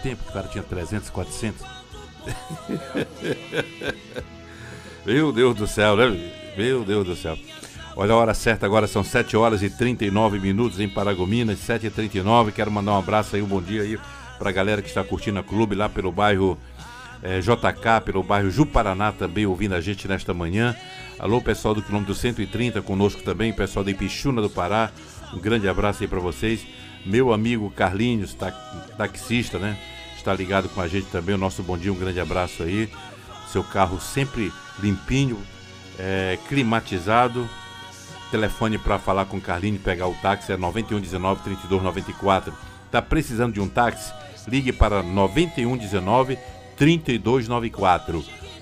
tempo que o cara tinha 300, 400. Meu Deus do céu, né? Meu Deus do céu. Olha a hora certa agora, são 7 horas e 39 minutos em Paragominas, 7h39. Quero mandar um abraço aí, um bom dia aí pra galera que está curtindo a clube lá pelo bairro JK, pelo bairro Juparaná também, ouvindo a gente nesta manhã. Alô, pessoal do quilômetro 130 conosco também, pessoal da Ipixuna do Pará, um grande abraço aí pra vocês. Meu amigo Carlinhos, taxista, né? Está ligado com a gente também, o nosso bom dia, um grande abraço aí. Seu carro sempre limpinho, climatizado. Telefone para falar com o Carlinhos, pegar o táxi é 9119-3294. Tá precisando de um táxi? Ligue para 9119-3294.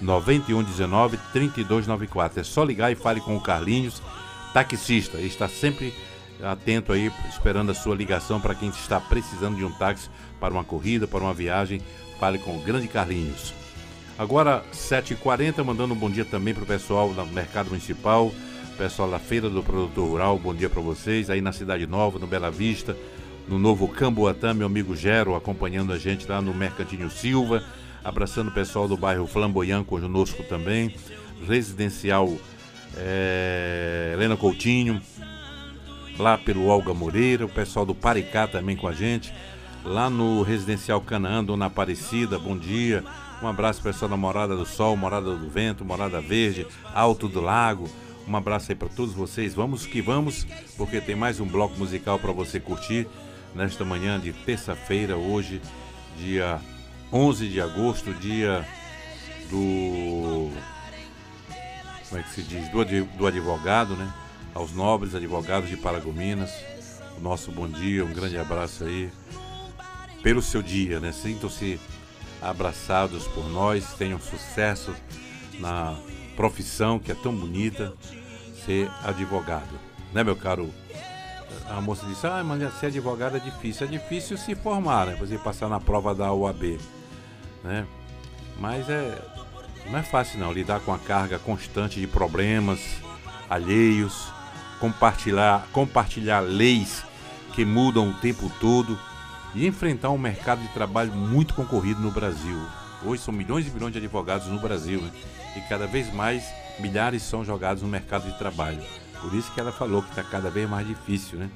9119-3294. É só ligar e fale com o Carlinhos, taxista. Ele está sempre atento aí, esperando a sua ligação para quem está precisando de um táxi para uma corrida, para uma viagem. Fale com o grande Carlinhos. Agora, 7h40, mandando um bom dia também para o pessoal do Mercado Municipal, pessoal da Feira do Produtor Rural, bom dia para vocês. Aí na Cidade Nova, no Bela Vista, no Novo Camboatã, meu amigo Gero acompanhando a gente lá no Mercantinho Silva. Abraçando o pessoal do bairro Flamboyant conosco também. Residencial Helena Coutinho, lá pelo Olga Moreira. O pessoal do Paricá também com a gente. Lá no Residencial Canaã, Dona Aparecida, bom dia. Um abraço pessoal da Morada do Sol, Morada do Vento, Morada Verde, Alto do Lago. Um abraço aí para todos vocês. Vamos que vamos, porque tem mais um bloco musical para você curtir nesta manhã de terça-feira, hoje, dia 11 de agosto, dia do... como é que se diz? Do advogado, né? Aos nobres advogados de Paragominas, o nosso bom dia, um grande abraço aí pelo seu dia, né? Sintam-se abraçados por nós, tenham sucesso na profissão que é tão bonita, ser advogado, né, meu caro? A moça disse, mas ser advogado é difícil se formar, né, você passar na prova da OAB, né, mas não é fácil não, lidar com a carga constante de problemas alheios, compartilhar leis que mudam o tempo todo e enfrentar um mercado de trabalho muito concorrido no Brasil. Hoje são milhões e milhões de advogados no Brasil, né? E cada vez mais milhares são jogados no mercado de trabalho. Por isso que ela falou que está cada vez mais difícil, né?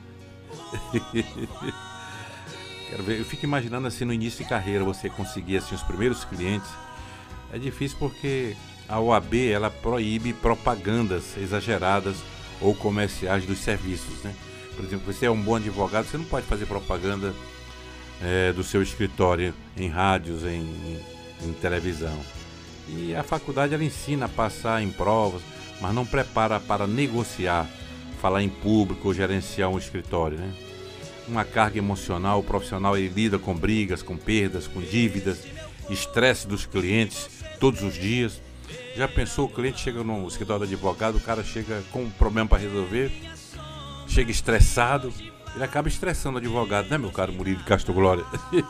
Quero ver, eu fico imaginando assim no início de carreira você conseguir assim os primeiros clientes. É difícil porque a OAB ela proíbe propagandas exageradas ou comerciais dos serviços, né? Por exemplo, você é um bom advogado, você não pode fazer propaganda do seu escritório em rádios, em televisão. E a faculdade ela ensina a passar em provas, mas não prepara para negociar, falar em público ou gerenciar um escritório, né? Uma carga emocional, o profissional ele lida com brigas, com perdas, com dívidas, estresse dos clientes todos os dias. Já pensou, o cliente chega no escritório do advogado, o cara chega com um problema para resolver, chega estressado, ele acaba estressando o advogado, né, meu caro Murilo de Castro Glória?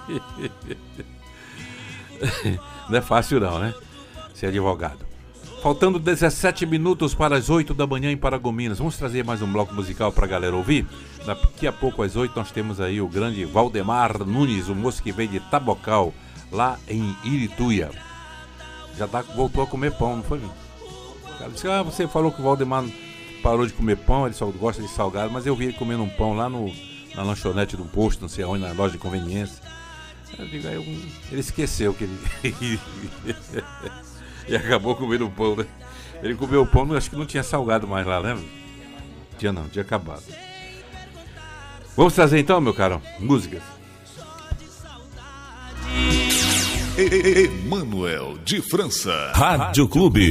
Não é fácil não, né? Ser advogado. Faltando 17 minutos para as 8 da manhã em Paragominas. Vamos trazer mais um bloco musical para a galera ouvir? Daqui a pouco às 8 nós temos aí o grande Valdemar Nunes, o moço que veio de Tabocal, lá em Irituia. Já voltou a comer pão, não foi? O cara disse, você falou que o Valdemar parou de comer pão, ele só gosta de salgado, mas eu vi ele comendo um pão lá na lanchonete do posto, não sei onde, na loja de conveniência. Eu digo, ele esqueceu que ele... e acabou comendo o pão, né? Ele comeu o pão, acho que não tinha salgado mais lá, né? Tinha acabado. Vamos trazer então, meu caro, músicas. Emanuel de França. Rádio Clube.